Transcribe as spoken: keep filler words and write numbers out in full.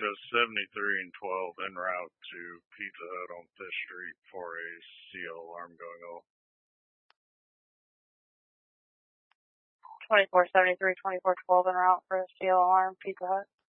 shows seventy-three and twelve en route to Pizza Hut on Fifth Street for a C L alarm going off. twenty-four seventy-three, twenty-four twelve en route for a C L alarm, Pizza Hut.